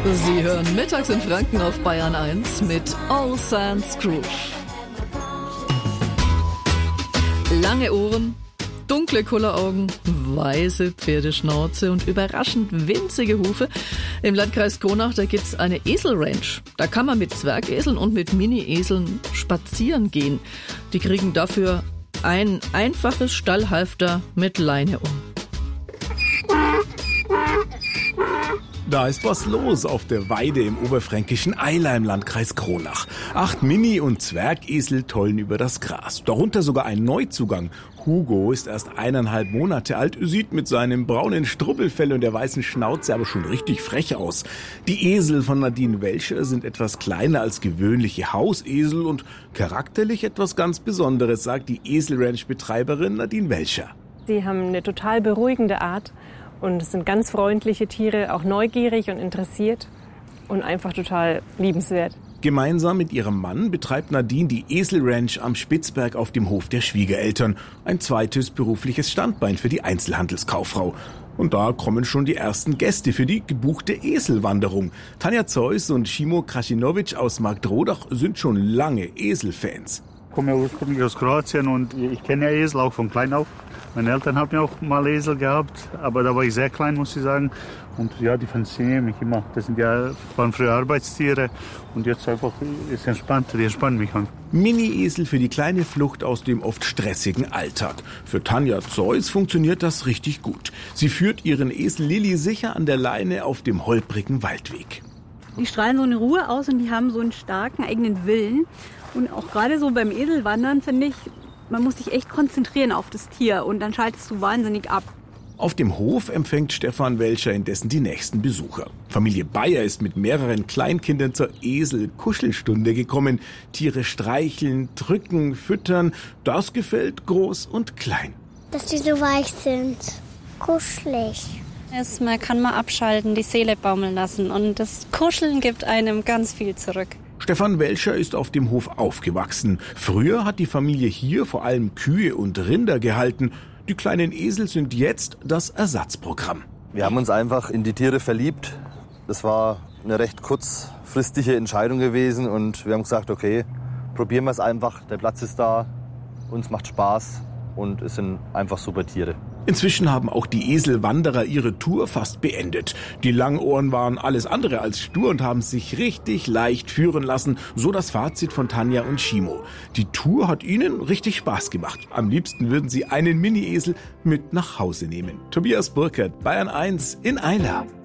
Sie hören mittags in Franken auf Bayern 1 mit All Saints Groove. Lange Ohren, dunkle Kulleraugen, weiße Pferdeschnauze und überraschend winzige Hufe. Im Landkreis Kronach, da gibt's eine Eselranch. Da kann man mit Zwergeseln und mit Mini-Eseln spazieren gehen. Die kriegen dafür ein einfaches Stallhalfter mit Leine um. Da ist was los auf der Weide im oberfränkischen Eylar im Landkreis Kronach. 8 Mini- und Zwergesel tollen über das Gras. Darunter sogar ein Neuzugang. Hugo ist erst 1,5 Monate alt, sieht mit seinem braunen Strubbelfell und der weißen Schnauze aber schon richtig frech aus. Die Esel von Nadine Welscher sind etwas kleiner als gewöhnliche Hausesel und charakterlich etwas ganz Besonderes, sagt die Eselranch-Betreiberin Nadine Welscher. Sie haben eine total beruhigende Art. Und es sind ganz freundliche Tiere, auch neugierig und interessiert und einfach total liebenswert. Gemeinsam mit ihrem Mann betreibt Nadine die Eselranch am Spitzberg auf dem Hof der Schwiegereltern. Ein zweites berufliches Standbein für die Einzelhandelskauffrau. Und da kommen schon die ersten Gäste für die gebuchte Eselwanderung. Tanja Zeus und Šimo Krasinowitsch aus Marktrodach sind schon lange Eselfans. Ich komme ja ursprünglich aus Kroatien und ich kenne ja Esel auch von klein auf. Meine Eltern haben ja auch mal Esel gehabt, aber da war ich sehr klein, muss ich sagen. Und ja, die faszinieren mich immer. Das waren früher Arbeitstiere und jetzt einfach ist entspannt, die entspannen mich einfach. Mini-Esel für die kleine Flucht aus dem oft stressigen Alltag. Für Tanja Zeus funktioniert das richtig gut. Sie führt ihren Esel Lilli sicher an der Leine auf dem holprigen Waldweg. Die strahlen so eine Ruhe aus und die haben so einen starken eigenen Willen. Und auch gerade so beim Eselwandern finde ich, man muss sich echt konzentrieren auf das Tier und dann schaltest du wahnsinnig ab. Auf dem Hof empfängt Stefan Welscher indessen die nächsten Besucher. Familie Bayer ist mit mehreren Kleinkindern zur Esel-Kuschelstunde gekommen. Tiere streicheln, drücken, füttern, das gefällt groß und klein. Dass die so weich sind, kuschelig. Man kann mal abschalten, die Seele baumeln lassen und das Kuscheln gibt einem ganz viel zurück. Stefan Welscher ist auf dem Hof aufgewachsen. Früher hat die Familie hier vor allem Kühe und Rinder gehalten. Die kleinen Esel sind jetzt das Ersatzprogramm. Wir haben uns einfach in die Tiere verliebt. Das war eine recht kurzfristige Entscheidung gewesen und wir haben gesagt, okay, probieren wir es einfach. Der Platz ist da, uns macht Spaß und es sind einfach super Tiere. Inzwischen haben auch die Eselwanderer ihre Tour fast beendet. Die Langohren waren alles andere als stur und haben sich richtig leicht führen lassen. So das Fazit von Tanja und Šimo. Die Tour hat ihnen richtig Spaß gemacht. Am liebsten würden sie einen Mini-Esel mit nach Hause nehmen. Tobias Burkert, Bayern 1 in Eylar.